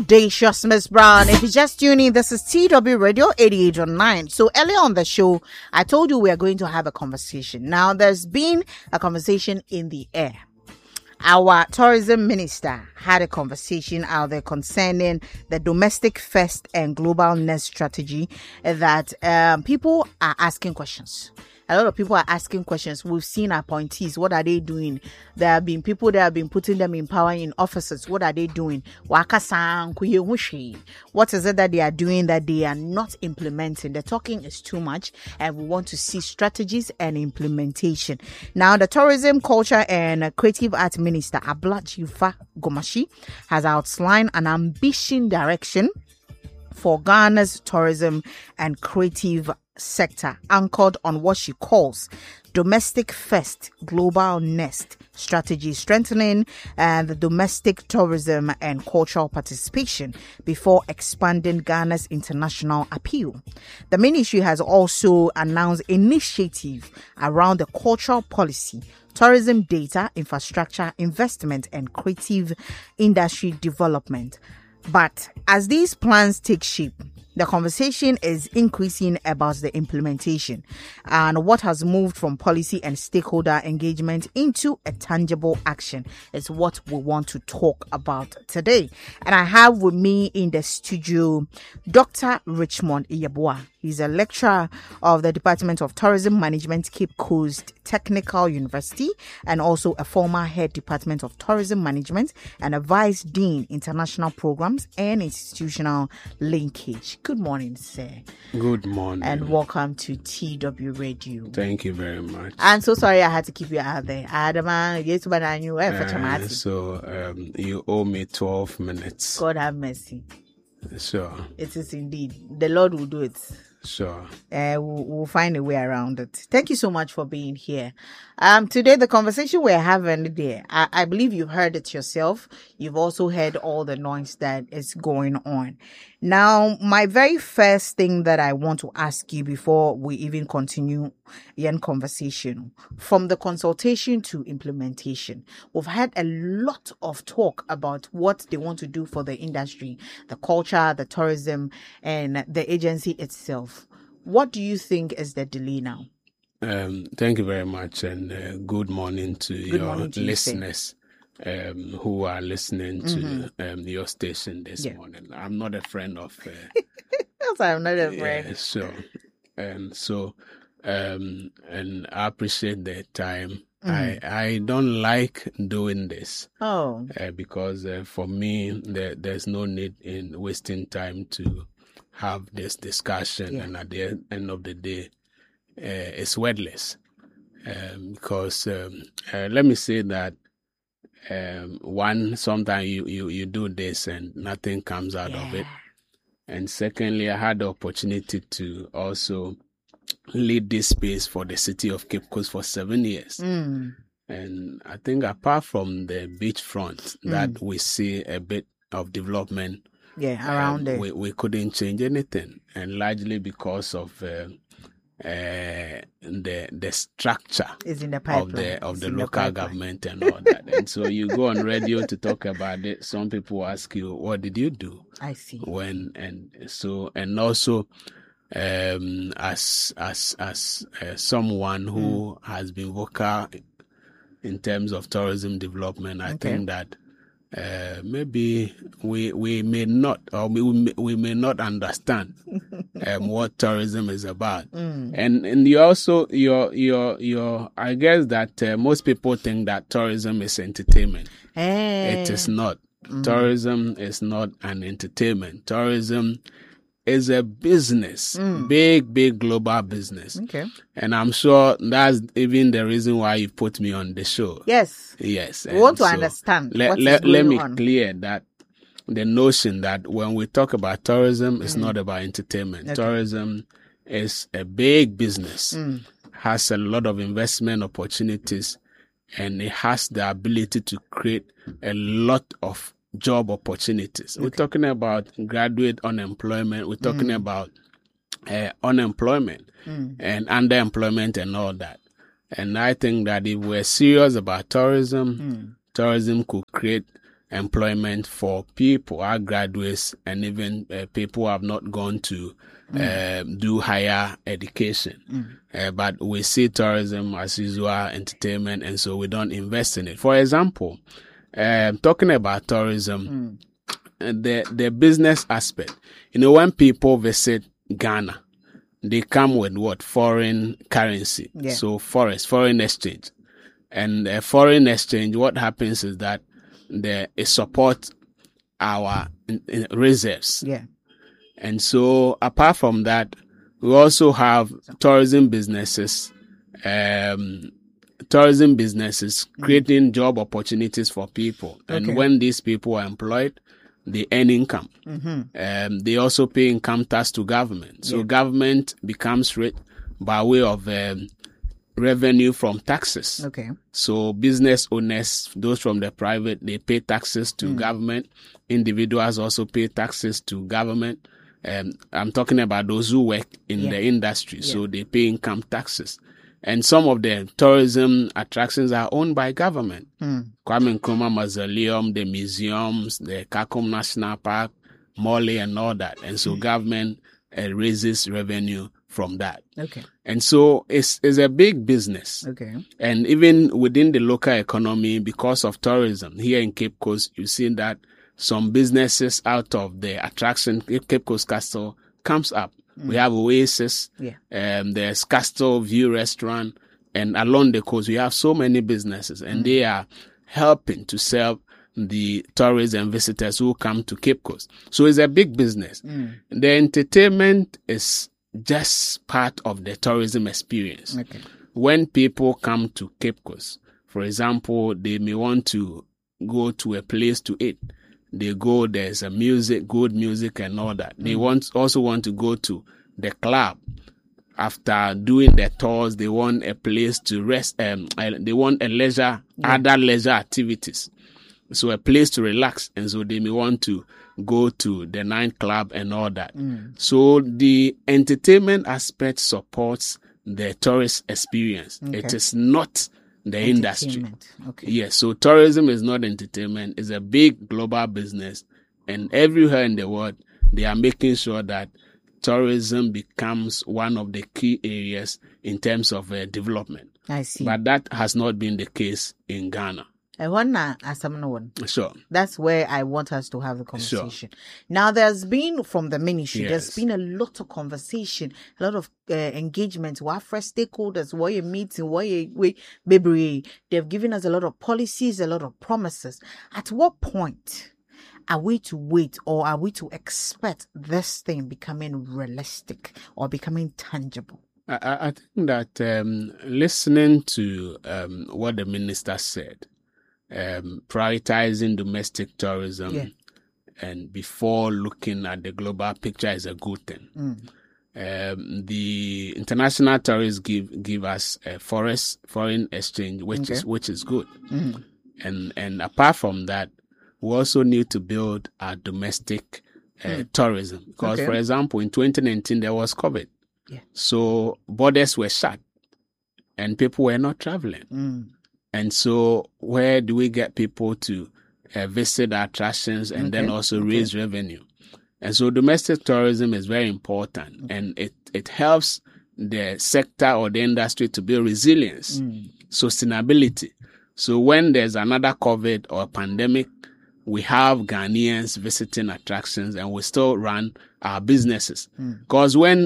Audacious Miss Brown. If you're just tuning in, this is TW Radio 88.9. So earlier on the show, I told you we are going to have a conversation. Now, there's been a conversation in the air. Our tourism minister had a conversation out there concerning the domestic first and global nest strategy that people are asking questions. A lot of people are asking questions. We've seen appointees. What are they doing? There have been people that have been putting them in power in offices. What are they doing? What is it that they are doing that they are not implementing? The talking is too much, and we want to see strategies and implementation. Now, the Tourism, Culture and Creative Arts Minister, Abla Chifa Gomashi, has outlined an ambitious direction for Ghana's tourism and creative sector, anchored on what she calls domestic first global nest strategy, strengthening the domestic tourism and cultural participation before expanding Ghana's international appeal. The ministry has also announced initiative around the cultural policy, tourism data, infrastructure, investment and creative industry development. But as these plans take shape, the conversation is increasing about the implementation and what has moved from policy and stakeholder engagement into a tangible action is what we want to talk about today. And I have with me in the studio Dr. Richmond Iyabua. He's a lecturer of the Department of Tourism Management, Cape Coast Technical University, and also a former head Department of Tourism Management and a vice dean international programs and institutional linkage. Good morning, sir. Good morning. And welcome to TW Radio. Thank you very much. I'm so sorry I had to keep you out there. So you owe me 12 minutes. God have mercy. Sure. It is indeed. The Lord will do it. Sure. We'll find a way around it. Thank you so much for being here. Today, the conversation we're having there, I believe you've heard it yourself. You've also heard all the noise that is going on. Now, my very first thing that I want to ask you before we even continue the conversation, from the consultation to implementation, we've had a lot of talk about what they want to do for the industry, the culture, the tourism, and the agency itself. What do you think is the delay now? Thank you very much, and good morning to your listeners who are listening to your station this morning. I'm not a friend of... Yes, I'm not a friend. Yeah, sure. And I appreciate the time. I don't like doing this. Because for me, there's no need in wasting time to have this discussion, and at the end of the day, it's worthless. Because let me say that one, sometimes you do this and nothing comes out of it. And secondly, I had the opportunity to also lead this space for the city of Cape Coast for 7 years. And I think apart from the beachfront that we see a bit of development around it, we couldn't change anything, and largely because of the structure is in the of the local government and all that. And so you go on radio to talk about it. Some people ask you, "What did you do?" I see. And also as someone who has been vocal in terms of tourism development, I think that maybe we may not, or we may not understand what tourism is about. And you also your I guess that most people think that tourism is entertainment. It is not. Tourism is not an entertainment. Tourism is a business, big global business. And I'm sure that's even the reason why you put me on the show. Yes. We want to understand what is going let me on. clear that the notion that when we talk about tourism, it's not about entertainment. Tourism is a big business, has a lot of investment opportunities, and it has the ability to create a lot of job opportunities. We're talking about graduate unemployment. We're talking about unemployment and underemployment and all that. And I think that if we're serious about tourism, tourism could create employment for people, our graduates, and even people who have not gone to do higher education. But we see tourism as usual entertainment, and so we don't invest in it. For example, talking about tourism, the business aspect, when people visit Ghana, they come with what? Foreign currency. Yeah. So foreign exchange. And foreign exchange, what happens is that it supports our reserves. Yeah. And so apart from that, we also have tourism businesses creating job opportunities for people. And when these people are employed, they earn income. They also pay income tax to government. So government becomes rich by way of revenue from taxes. Okay. So business owners, those from the private, they pay taxes to government. Individuals also pay taxes to government. I'm talking about those who work in the industry. So they pay income taxes. And some of the tourism attractions are owned by government. Kwame Nkrumah Mausoleum, the museums, the Kakum National Park, Mole and all that. And so government raises revenue from that. Okay. And so it's a big business. Okay. And even within the local economy, because of tourism, here in Cape Coast, you see that some businesses out of the attraction, Cape Coast Castle, comes up. We have Oasis, there's Castle View Restaurant, and along the coast, we have so many businesses, and they are helping to serve the tourists and visitors who come to Cape Coast. So it's a big business. The entertainment is just part of the tourism experience. Okay. When people come to Cape Coast, for example, they may want to go to a place to eat. They go, there's good music and all that. They also want to go to the club. After doing their tours, they want a place to rest. They want other leisure activities. So a place to relax. And so they may want to go to the nightclub and all that. So the entertainment aspect supports the tourist experience. Okay. It is not the industry. Okay. Yes, so tourism is not entertainment. It's a big global business. And everywhere in the world, they are making sure that tourism becomes one of the key areas in terms of development. I see. But that has not been the case in Ghana. Sure. That's where I want us to have the conversation. Sure. Now, there's been, from the ministry, there's been a lot of conversation, a lot of engagement. What fresh stakeholders, what you meeting, what you baby. They've given us a lot of policies, a lot of promises. At what point are we to wait, or are we to expect this thing becoming realistic or becoming tangible? I think that listening to what the minister said, prioritizing domestic tourism and before looking at the global picture is a good thing. The international tourists give us foreign exchange, which is good. And apart from that, we also need to build our domestic tourism because, for example, in 2019 there was COVID, so borders were shut and people were not traveling. And so where do we get people to visit our attractions and then also raise revenue? And so domestic tourism is very important, and it helps the sector or the industry to build resilience, sustainability. So when there's another COVID or pandemic, we have Ghanaians visiting attractions and we still run our businesses. Because when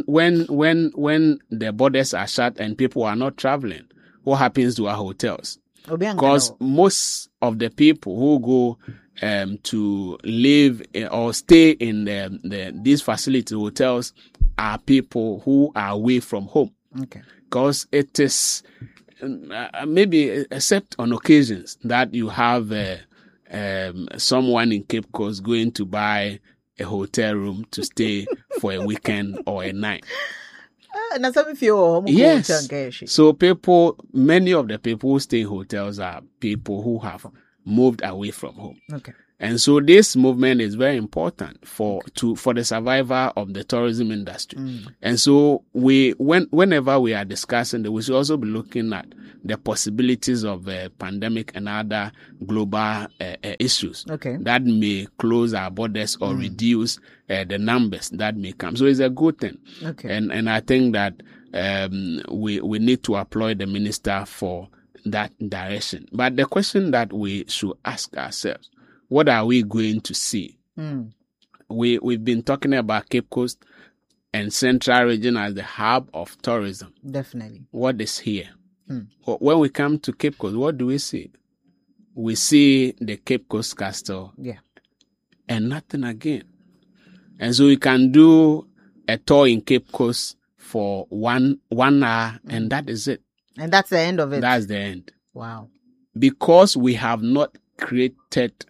the borders are shut and people are not traveling, what happens to our hotels? Because most of the people who go to live or stay in these facility hotels are people who are away from home. Because it is maybe, except on occasions, that you have someone in Cape Coast going to buy a hotel room to stay for a weekend or a night. Yes. So many of the people who stay in hotels are people who have moved away from home. And so this movement is very important for the survival of the tourism industry. And so whenever we are discussing that, we should also be looking at the possibilities of a pandemic and other global issues that may close our borders or reduce the numbers that may come. So it's a good thing. And I think that we need to applaud the minister for that direction. But the question that we should ask ourselves, what are we going to see? We've been talking about Cape Coast and Central Region as the hub of tourism. Definitely. What is here? When we come to Cape Coast, what do we see? We see the Cape Coast Castle. And nothing again. And so we can do a tour in Cape Coast for one hour, and that is it. And that's the end of it. That's the end. Wow. Because we have not created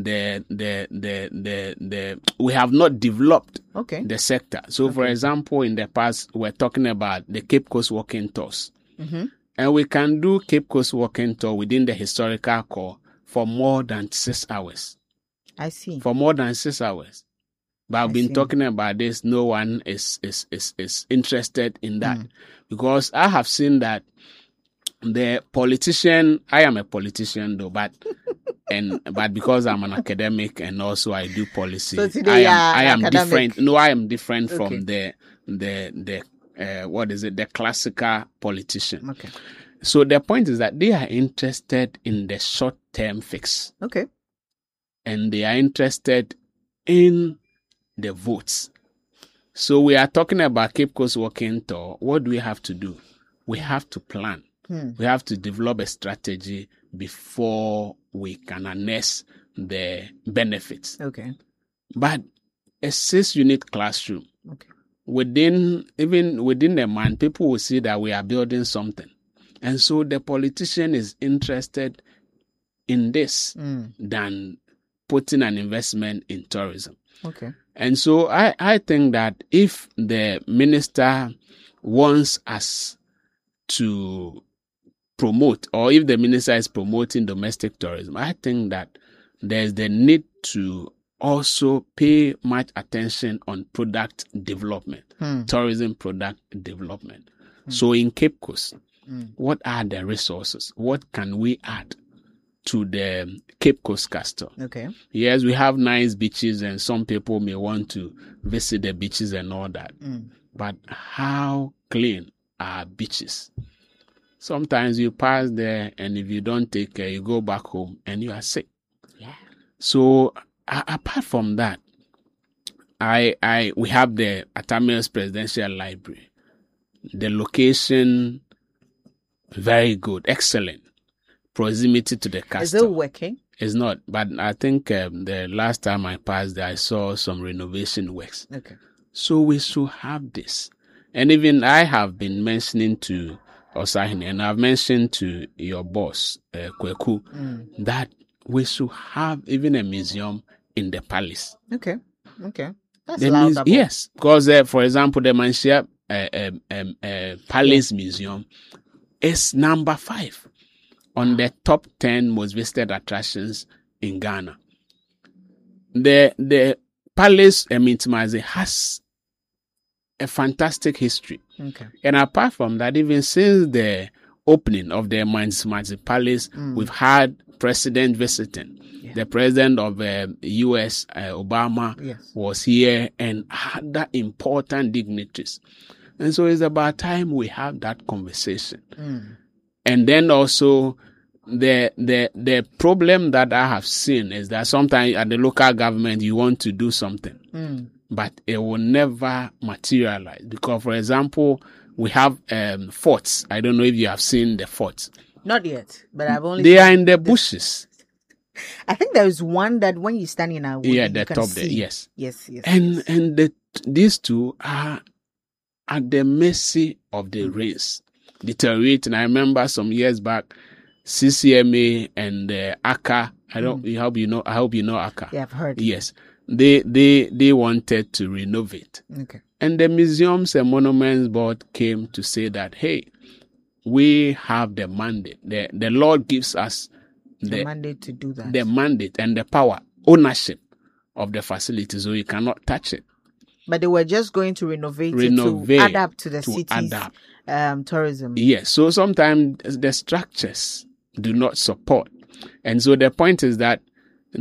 we have not developed the sector. So for example, in the past, we're talking about the Cape Coast walking tours. And we can do Cape Coast walking tour within the historical core for more than 6 hours. I see. For more than 6 hours. But I've been talking about this. No one is interested in that. Because I have seen that the politician, I am a politician though, but because I'm an academic and also I do policy, so today I am different. No, I am different from the classical politician. So the point is that they are interested in the short-term fix. And they are interested in the votes. So we are talking about Cape Coast Walking Tour. What do we have to do? We have to plan. We have to develop a strategy before we can harness the benefits. But a 6-unit classroom, within a month, people will see that we are building something. And so the politician is interested in this than putting an investment in tourism. And so I think that if the minister wants us to promote, or if the minister is promoting domestic tourism, I think that there's the need to also pay much attention on product development, tourism product development. So in Cape Coast, what are the resources? What can we add to the Cape Coast Castle? Yes, we have nice beaches and some people may want to visit the beaches and all that. But how clean are beaches? Sometimes you pass there and if you don't take care, you go back home and you are sick. So apart from that, we have the Atamios Presidential Library. The location, very good, excellent. Proximity to the castle. Is it working? It's not, but I think the last time I passed there, I saw some renovation works. So we should have this. And even I have been mentioning to Osahini, and I've mentioned to your boss, Kweku, that we should have even a museum in the palace. That's laudable. Yes, because for example, the Manshia Palace Museum is number 5 on the top 10 most visited attractions in Ghana. The Palace Emintimaze has a fantastic history. And apart from that, even since the opening of the Emintimaze Palace, we've had president visiting. The president of U.S., Obama, was here and other important dignitaries. And so it's about time we have that conversation. And then also, the problem that I have seen is that sometimes at the local government, you want to do something, but it will never materialize. Because, for example, we have forts. I don't know if you have seen the forts. Not yet, but I've only. They are in the bushes. I think there is one that when you stand in a wood, the top see. there, yes. And these two are at the mercy of the rains, deteriorating. I remember some years back, CCMA and ACA. I hope you know ACA. Yeah, I've heard. Yes, they wanted to renovate. And the Museums and Monuments Board came to say that, hey, we have the mandate. The Lord gives us the mandate to do that. The mandate and the power ownership of the facility, so you cannot touch it. But they were just going to renovate it to adapt to the city's tourism. Yes. So sometimes the structures do not support. And so the point is that